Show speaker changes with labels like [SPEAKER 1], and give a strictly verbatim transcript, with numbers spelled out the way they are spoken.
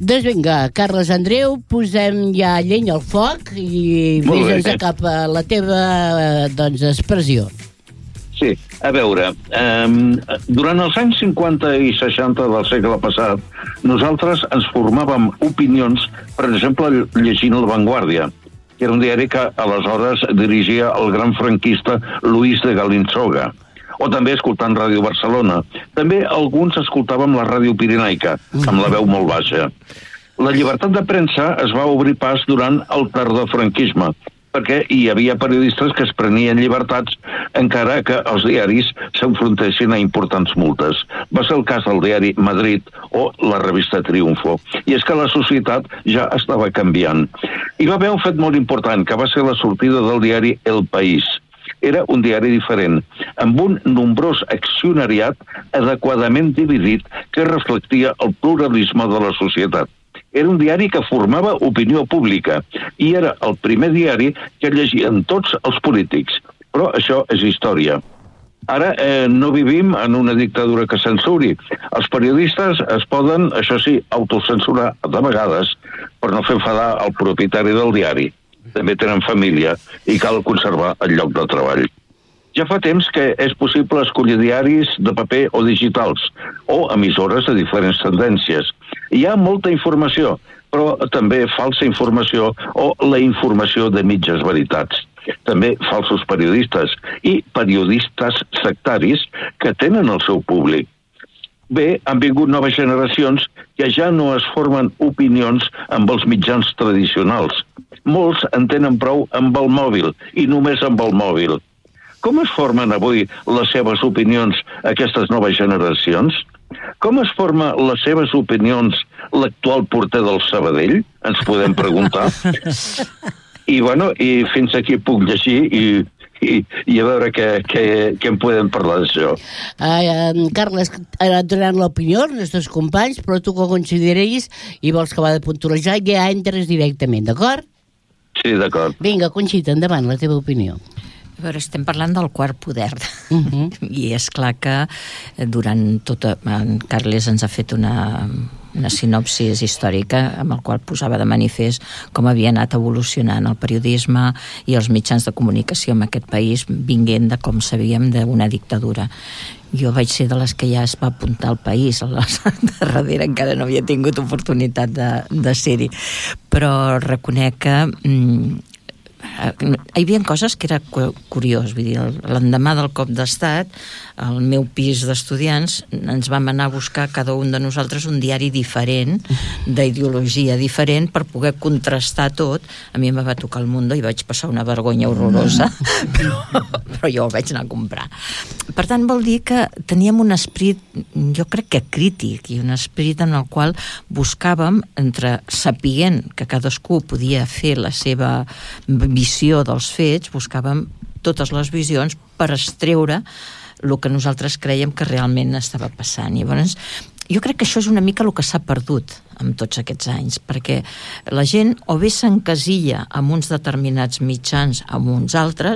[SPEAKER 1] Doncs vinga, Carles Andreu, posem ja llenya al foc i vés cap a la teva doncs, expressió.
[SPEAKER 2] Sí, a veure, eh, durant els anys cinquanta i seixanta del segle passat, nosaltres ens formàvem opinions, per exemple, llegint La Vanguardia, que era un diari que aleshores dirigia el gran franquista Luis de Galinsoga, o també escoltant Ràdio Barcelona. També alguns escoltàvem la Ràdio Pirenaica, amb la veu molt baixa. La llibertat de premsa es va obrir pas durant el tardofranquisme, perquè hi havia periodistes que es prenien llibertats encara que els diaris s'enfrontessin a importants multes. Va ser el cas del diari Madrid o la revista Triunfo. I és que la societat ja estava canviant. Hi va haver un fet molt important, que va ser la sortida del diari El País. Era un diari diferent, amb un nombrós accionariat adequadament dividit que reflectia el pluralisme de la societat. Era un diari que formava opinió pública i era el primer diari que llegien tots els polítics. Però això és història. Ara eh, no vivim en una dictadura que censuri. Els periodistes es poden, això sí, autocensurar de vegades per no fer enfadar el propietari del diari. També tenen família i cal conservar el lloc de treball. Ja fa temps que és possible escollir diaris de paper o digitals, o emissores de diferents tendències. Hi ha molta informació, però també falsa informació o la informació de mitges veritats. També falsos periodistes i periodistes sectaris que tenen el seu públic. Bé, han vingut noves generacions que ja no es formen opinions amb els mitjans tradicionals. Molts en tenen prou amb el mòbil, i només amb el mòbil. Com es formen avui les seves opinions aquestes noves generacions? Com es forma les seves opinions l'actual porter del Sabadell? Ens podem preguntar. I, bueno, i fins aquí puc llegir i, i, i a veure què, què, què en podem parlar d'això.
[SPEAKER 1] Uh, Carles, ara et donaran l'opinió als nostres companys, però tu que consideris i vols acabar de puntualitzar, ja entres directament, d'acord?
[SPEAKER 2] Sí, d'acord.
[SPEAKER 1] Vinga, Conxita, endavant, la teva opinió.
[SPEAKER 3] A veure, estem parlant del quart poder.
[SPEAKER 1] Uh-huh.
[SPEAKER 3] I és clar que durant tota... En Carles ens ha fet una, una sinopsis històrica amb el qual posava de manifest com havia anat evolucionant el periodisme i els mitjans de comunicació en aquest país, vinguent de, com sabíem, d'una dictadura. Jo vaig ser de les que ja es va apuntar al País, a darrere encara no havia tingut oportunitat de, de ser-hi. Però reconec que... Mm, hi havia coses que era curiós, vull dir, l'endemà del cop d'estat, al meu pis d'estudiants ens vam anar a buscar cada un de nosaltres un diari diferent, d'ideologia diferent, per poder contrastar tot. A mi em va tocar el Mundo i vaig passar una vergonya horrorosa, però, però jo el vaig anar a comprar. Per tant, vol dir que teníem un esperit, jo crec que crític, i un esperit en el qual buscàvem, entre sapient que cadascú podia fer la seva visió dels fets, buscàvem totes les visions per extreure el que nosaltres creiem que realment estava passant. I llavors, jo crec que això és una mica el que s'ha perdut amb tots aquests anys, perquè la gent o bé s'encasilla amb uns determinats mitjans amb uns altres,